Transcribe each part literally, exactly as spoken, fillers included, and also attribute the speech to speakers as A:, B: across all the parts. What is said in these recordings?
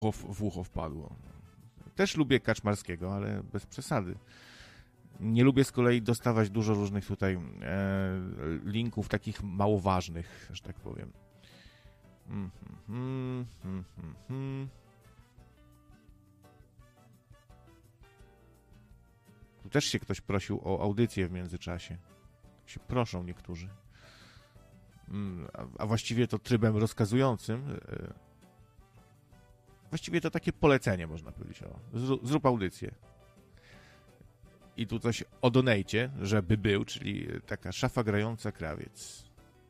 A: w ucho wpadło. Też lubię Kaczmarskiego, ale bez przesady. Nie lubię z kolei dostawać dużo różnych tutaj e, linków takich mało ważnych, że tak powiem. Mm, mm, mm, mm, mm. Tu też się ktoś prosił o audycję w międzyczasie. Się proszą niektórzy. Mm, a, a właściwie to trybem rozkazującym. E, właściwie to takie polecenie, można powiedzieć. O, zrób, zrób audycję. I tu coś o donate, żeby był, czyli taka szafa grająca krawiec.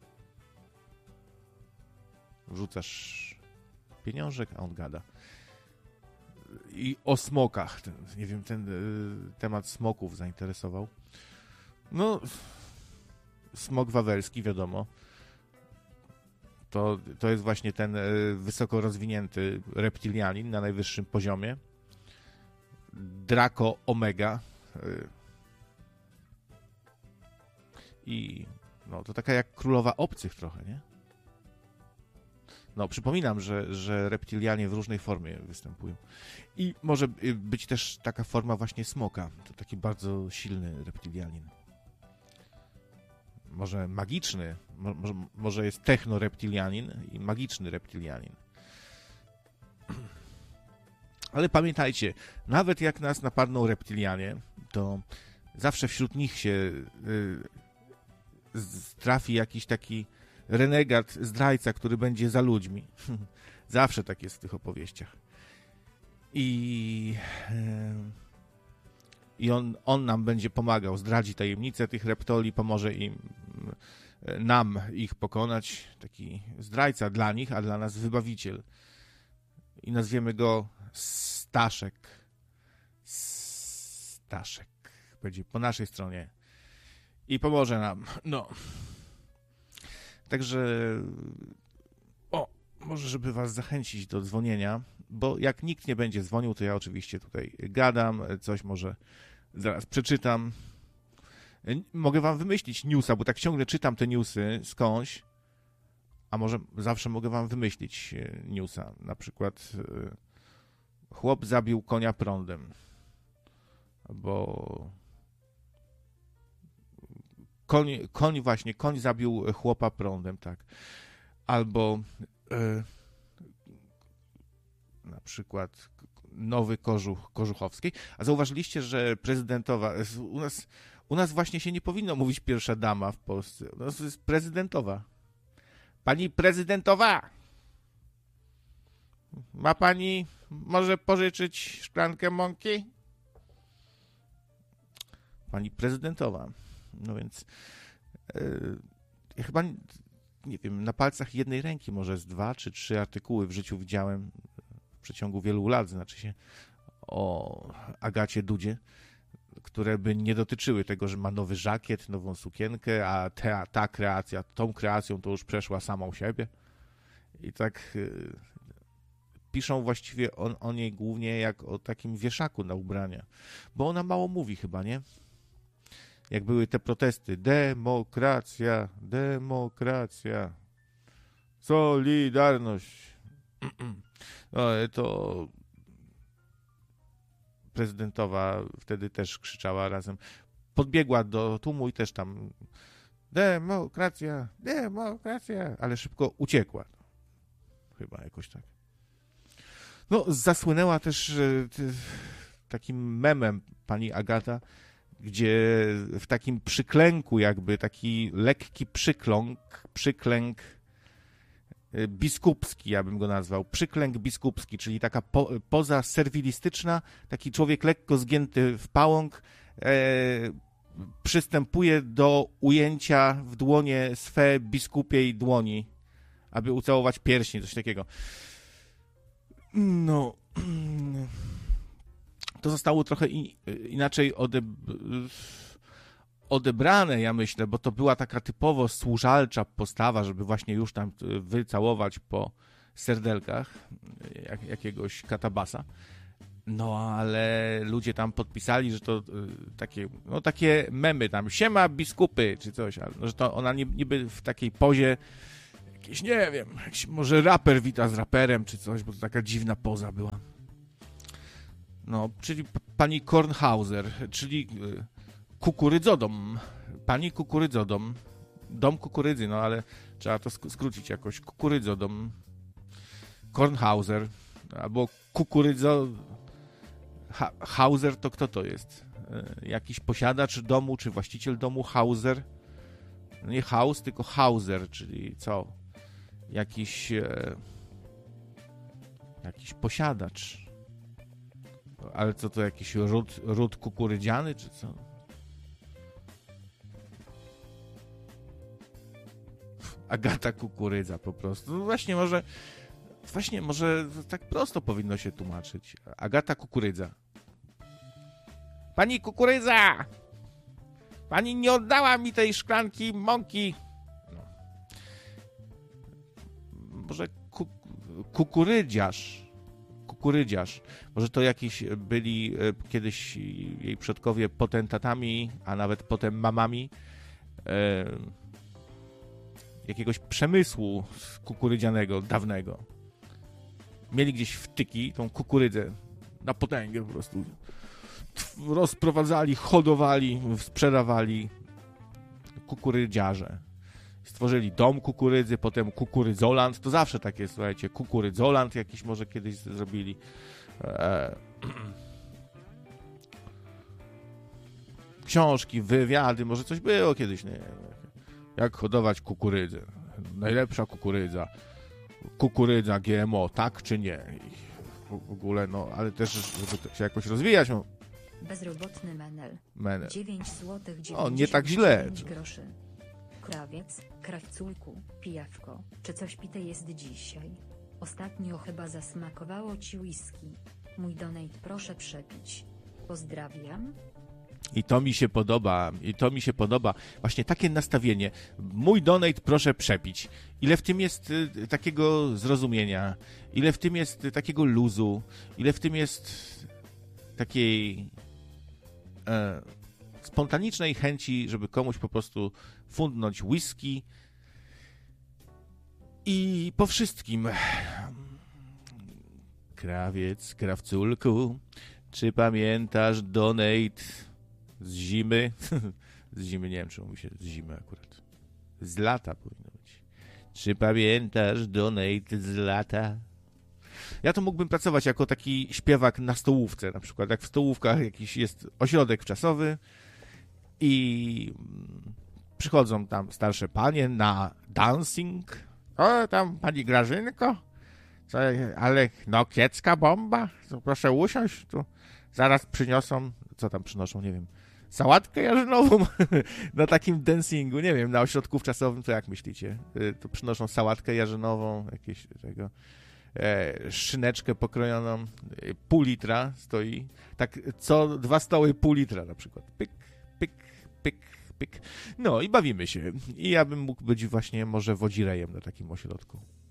A: Wrzucasz pieniążek, a on gada. I o smokach. Ten, nie wiem, ten y, temat smoków zainteresował. No, smok wawelski, wiadomo. To, to jest właśnie ten y, wysoko rozwinięty reptilianin na najwyższym poziomie. Draco Omega. Y, I no, to taka jak królowa obcych trochę, nie? No, przypominam, że, że reptilianie w różnej formie występują. I może być też taka forma właśnie smoka. To taki bardzo silny reptilianin. Może magiczny, może, może jest techno-reptilianin i magiczny reptilianin. Ale pamiętajcie, nawet jak nas napadną reptilianie, to zawsze wśród nich się y, trafi jakiś taki renegat, zdrajca, który będzie za ludźmi. Zawsze tak jest w tych opowieściach. I, i on, on nam będzie pomagał, zdradzi tajemnicę tych reptolii, pomoże im, nam ich pokonać. Taki zdrajca dla nich, a dla nas wybawiciel. I nazwiemy go Staszek. Staszek. Będzie po naszej stronie. I pomoże nam. No. Także, o, może żeby was zachęcić do dzwonienia, bo jak nikt nie będzie dzwonił, to ja oczywiście tutaj gadam, coś może zaraz przeczytam. Mogę wam wymyślić newsa, bo tak ciągle czytam te newsy skądś, a może zawsze mogę wam wymyślić newsa. Na przykład chłop zabił konia prądem, bo... Koń, koń właśnie, koń zabił chłopa prądem, tak. Albo e, na przykład nowy kożuch Kożuchowskiej. A zauważyliście, że prezydentowa, u nas, u nas właśnie się nie powinno mówić pierwsza dama w Polsce. U nas jest prezydentowa. Pani prezydentowa! Ma pani może pożyczyć szklankę mąki? Pani prezydentowa. No więc yy, ja chyba, nie wiem, na palcach jednej ręki może z dwa czy trzy artykuły w życiu widziałem w przeciągu wielu lat, znaczy się o Agacie Dudzie, które by nie dotyczyły tego, że ma nowy żakiet, nową sukienkę, a ta, ta kreacja, tą kreacją to już przeszła samą siebie. I tak yy, piszą właściwie o, o niej głównie jak o takim wieszaku na ubrania, bo ona mało mówi chyba, nie? Jak były te protesty, demokracja, demokracja, solidarność, no, to prezydentowa wtedy też krzyczała razem, podbiegła do tłumu i też tam demokracja, demokracja, ale szybko uciekła. Chyba jakoś tak. No, zasłynęła też takim memem pani Agata, gdzie w takim przyklęku jakby, taki lekki przykląk, przyklęk biskupski, ja bym go nazwał, przyklęk biskupski, czyli taka po, poza serwilistyczna, taki człowiek lekko zgięty w pałąk, e, przystępuje do ujęcia w dłonie swe biskupiej dłoni, aby ucałować pierścień, coś takiego. No... To zostało trochę in, inaczej odeb, odebrane, ja myślę, bo to była taka typowo służalcza postawa, żeby właśnie już tam wycałować po serdelkach jak, jakiegoś katabasa. No ale ludzie tam podpisali, że to y, takie, no takie memy tam, siema biskupy czy coś, że to ona niby w takiej pozie Jakiś, nie wiem, jakiś może raper wita z raperem, czy coś, bo to taka dziwna poza była. No, czyli p- pani Kornhauser, czyli y, kukurydzodom. Pani kukurydzodom. Dom kukurydzy, no ale trzeba to sk- skrócić jakoś. Kukurydzodom. Kornhauser. Albo kukurydzo... Ha- Hauser to kto to jest? Y, jakiś posiadacz domu, czy właściciel domu Hauser? No nie Haus, tylko Hauser, czyli co? Jakiś... E, jakiś posiadacz. Ale co to, jakiś ród, ród kukurydziany, czy co? Agata Kukurydza po prostu. No właśnie, może właśnie, może tak prosto powinno się tłumaczyć. Agata Kukurydza. Pani Kukurydza! Pani nie oddała mi tej szklanki mąki. No. Może ku, kukurydziarz. Kukurydziarz. Może to jakiś byli e, kiedyś jej przodkowie potentatami, a nawet potem mamami e, jakiegoś przemysłu kukurydzianego, dawnego. Mieli gdzieś wtyki, tą kukurydzę na potęgę po prostu. Rozprowadzali, hodowali, sprzedawali kukurydziarze. Stworzyli dom kukurydzy, potem kukurydzoland. To zawsze tak jest, słuchajcie. Kukurydzoland jakiś może kiedyś zrobili. Eee. Książki, wywiady, może coś było kiedyś, nie wiem. Jak hodować kukurydzę. Najlepsza kukurydza. Kukurydza G M O, tak czy nie? I w ogóle, no, ale też, żeby się jakoś rozwijać. No.
B: Bezrobotny Menel.
A: Menel.
B: dziewięć złotych
A: O, nie tak źle.
B: groszy. Krawiec, krawculku, pijawko, czy coś pite jest dzisiaj? Ostatnio chyba zasmakowało ci whisky. Mój donate proszę przepić. Pozdrawiam.
A: I to mi się podoba, i to mi się podoba. Właśnie takie nastawienie. Mój donate proszę przepić. Ile w tym jest y, takiego zrozumienia, ile w tym jest y, takiego luzu, ile w tym jest takiej e, spontanicznej chęci, żeby komuś po prostu fundnąć whisky i po wszystkim. Krawiec, krawculku, czy pamiętasz donate z zimy? Z zimy, nie wiem, czy mówi się z zimy akurat. Z lata powinno być. Czy pamiętasz donate z lata? Ja to mógłbym pracować jako taki śpiewak na stołówce, na przykład. Jak w stołówkach jakiś jest ośrodek wczasowy i przychodzą tam starsze panie na dancing. O, tam pani Grażynko? Co, ale no kiecka bomba? To proszę usiąść, tu zaraz przyniosą, co tam przynoszą, nie wiem, sałatkę jarzynową na takim dancingu, nie wiem, na ośrodku wczasowym, to jak myślicie? To przynoszą sałatkę jarzynową, jakieś tego, e, szyneczkę pokrojoną, e, pół litra stoi, tak co dwa stoły pół litra na przykład, pyk, pyk, pyk, pyk, no i bawimy się i ja bym mógł być właśnie może wodzirejem na takim ośrodku.